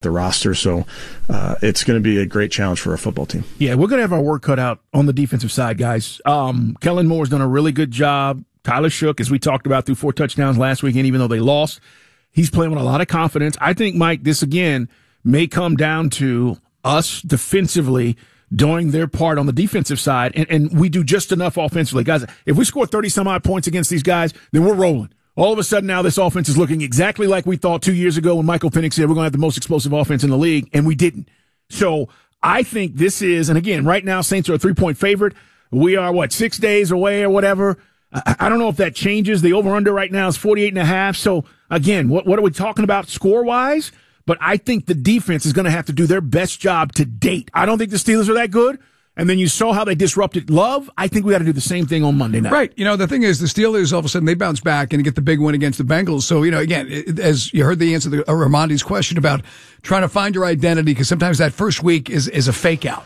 the roster. So it's going to be a great challenge for our football team. Yeah, we're going to have our work cut out on the defensive side, guys. Kellen Moore's done a really good job. Tyler Shook, as we talked about, threw 4 touchdowns last weekend, even though they lost. He's playing with a lot of confidence. I think, Mike, this again may come down to us defensively doing their part on the defensive side, and we do just enough offensively. Guys, if we score 30-some-odd points against these guys, then we're rolling. All of a sudden now this offense is looking exactly like we thought 2 years ago when Michael Penix said we're going to have the most explosive offense in the league, and we didn't. So I think this is, and again, right now Saints are a 3-point favorite. We are, 6 days away or whatever. I don't know if that changes. The over-under right now is 48.5. So, again, what are we talking about score-wise? But I think the defense is going to have to do their best job to date. I don't think the Steelers are that good. And then you saw how they disrupted Love. I think we got to do the same thing on Monday night. Right. The thing is, the Steelers, all of a sudden, they bounce back and get the big win against the Bengals. So, again, as you heard the answer to Ramondi's question about trying to find your identity, because sometimes that first week is a fake out.